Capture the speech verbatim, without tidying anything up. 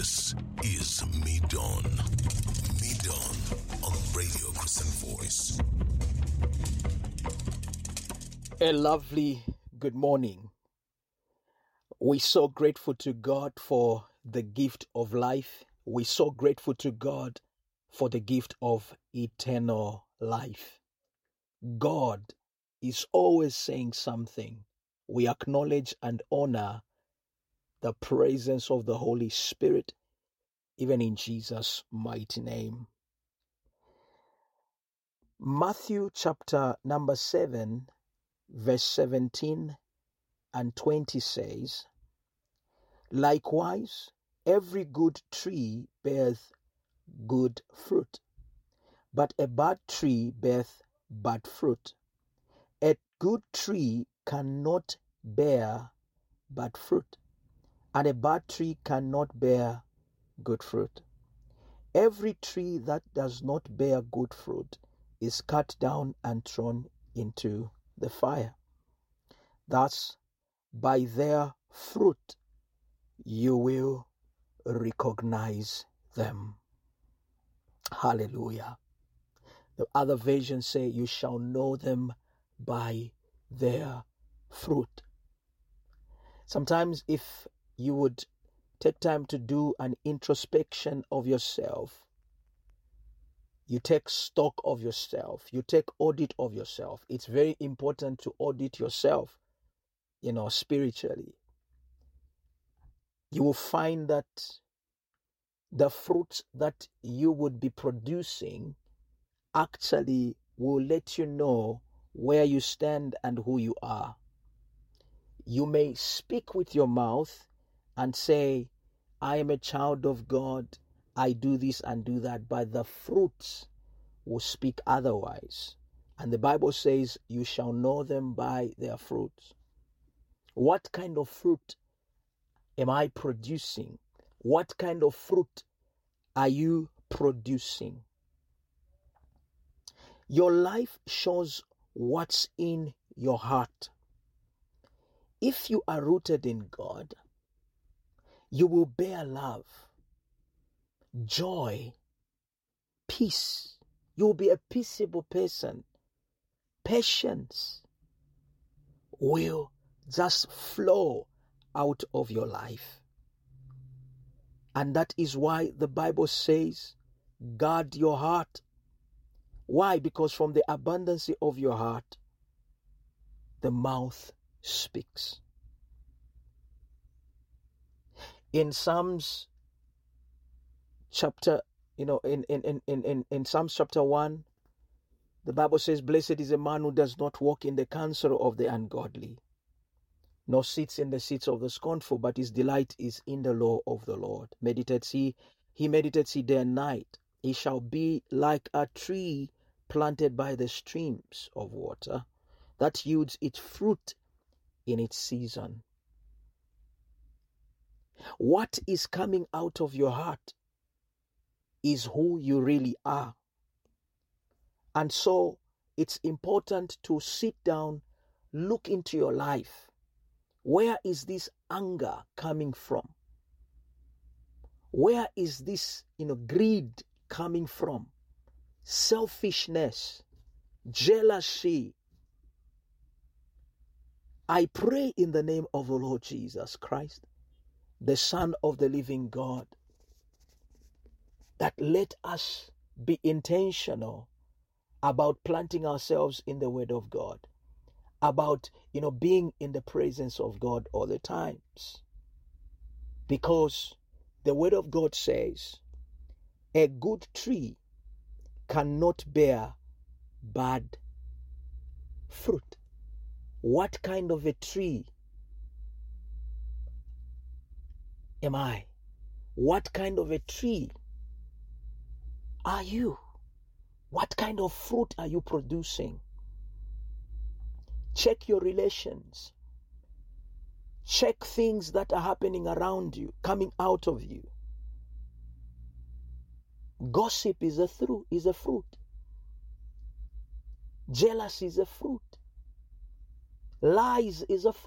This is Me Dawn. Me Dawn on Radio Christian Voice. A lovely good morning. We're so grateful to God for the gift of life. We're so grateful to God for the gift of eternal life. God is always saying something. We acknowledge and honor the presence of the Holy Spirit, even in Jesus' mighty name. Matthew chapter number seven, verse seventeen and twenty says, "Likewise, every good tree beareth good fruit, but a bad tree beareth bad fruit. A good tree cannot bear bad fruit, and a bad tree cannot bear good fruit. Every tree that does not bear good fruit is cut down and thrown into the fire. Thus, by their fruit you will recognize them." Hallelujah. The other versions say, "You shall know them by their fruit." Sometimes if you would take time to do an introspection of yourself, you take stock of yourself, you take audit of yourself. It's very important to audit yourself, you know, spiritually. You will find that the fruits that you would be producing actually will let you know where you stand and who you are. You may speak with your mouth and say, "I am a child of God, I do this and do that," but the fruits will speak otherwise. And the Bible says, "You shall know them by their fruits." What kind of fruit am I producing? What kind of fruit are you producing? Your life shows what's in your heart. If you are rooted in God, you will bear love, joy, peace. You will be a peaceable person. Patience will just flow out of your life. And that is why the Bible says, guard your heart. Why? Because from the abundance of your heart, the mouth speaks. In Psalms chapter, you know, in, in, in, in, in, in Psalms chapter one, the Bible says, "Blessed is a man who does not walk in the counsel of the ungodly, nor sits in the seats of the scornful, but his delight is in the law of the Lord. Meditates he, he meditates he day and night. He shall be like a tree planted by the streams of water, that yields its fruit in its season." What is coming out of your heart is who you really are. And so it's important to sit down, look into your life. Where is this anger coming from? Where is this, you know, greed coming from? Selfishness, jealousy. I pray in the name of the Lord Jesus Christ, the Son of the living God, that let us be intentional about planting ourselves in the Word of God, about, you know, being in the presence of God all the times. Because the Word of God says, a good tree cannot bear bad fruit. What kind of a tree am I? What kind of a tree are you? What kind of fruit are you producing? Check your relations. Check things that are happening around you, coming out of you. Gossip is a fruit, is a fruit. Jealousy is a fruit. Lies is a fruit.